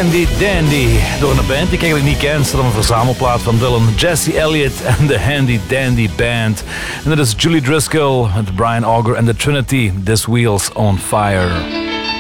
Handy Dandy. Door een band die ik eigenlijk niet ken. Staat op een verzamelplaat van Dylan. Jesse Elliott en de Handy Dandy Band. En dat is Julie Driscoll met Brian Auger en The Trinity. This Wheel's on Fire.